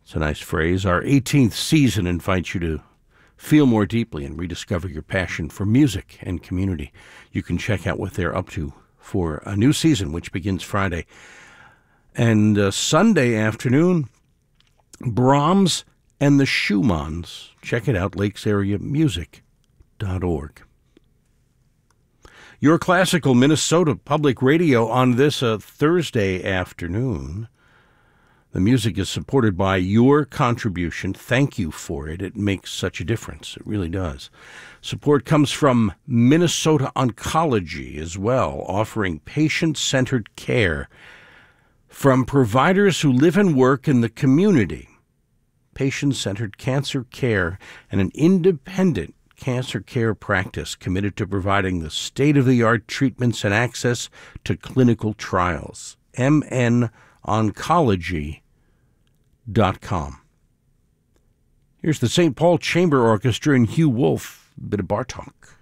It's a nice phrase. Our 18th season invites you to feel more deeply and rediscover your passion for music and community. You can check out what they're up to for a new season, which begins Friday. And Sunday afternoon, Brahms and the Schumanns. Check it out, lakesareamusic.org. Your Classical Minnesota Public Radio on this Thursday afternoon. The music is supported by your contribution. Thank you for it. It makes such a difference. It really does. Support comes from Minnesota Oncology as well, offering patient-centered care from providers who live and work in the community. Patient-centered cancer care and an independent cancer care practice committed to providing the state-of-the-art treatments and access to clinical trials. MNOncology.com. Here's the St. Paul Chamber Orchestra and Hugh Wolf, a bit of Bartok.